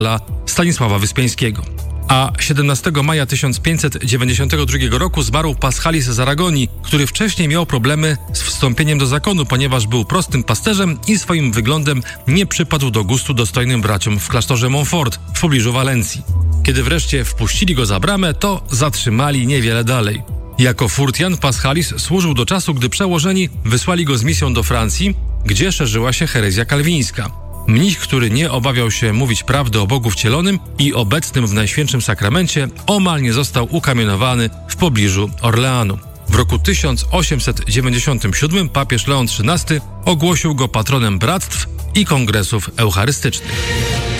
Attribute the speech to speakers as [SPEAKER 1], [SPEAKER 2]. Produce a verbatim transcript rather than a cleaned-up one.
[SPEAKER 1] Stanisława Wyspiańskiego. A siedemnastego maja tysiąc pięćset dziewięćdziesiątego drugiego roku zmarł Paschalis z Aragonii, który wcześniej miał problemy z wstąpieniem do zakonu, ponieważ był prostym pasterzem i swoim wyglądem nie przypadł do gustu dostojnym braciom w klasztorze Montfort w pobliżu Walencji. Kiedy wreszcie wpuścili go za bramę, to zatrzymali niewiele dalej. Jako furtian Paschalis służył do czasu, gdy przełożeni wysłali go z misją do Francji, gdzie szerzyła się herezja kalwińska. Mnich, który nie obawiał się mówić prawdy o Bogu wcielonym i obecnym w Najświętszym Sakramencie, omal nie został ukamienowany w pobliżu Orleanu. W roku tysiąc osiemset dziewięćdziesiątym siódmym papież Leon trzynasty ogłosił go patronem bractw i kongresów eucharystycznych.